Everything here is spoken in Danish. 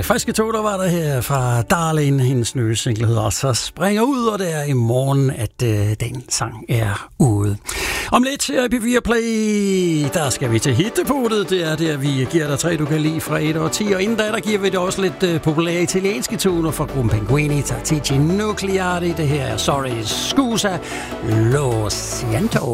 friske toner var der her fra Darlene. Hendes nye single hedder Så springer ud, og det er i morgen, at den sang er ude. Om lidt her i P4 Play, der skal vi til hittepunktet. Det er der, vi giver dig 3, du kan lide fra 1 og 10. Og inden da, der giver vi det også lidt populære italienske toner fra gruppen Pinguini, Tattici Nucleari. Det her er Sorry Scusa, Lo Siento.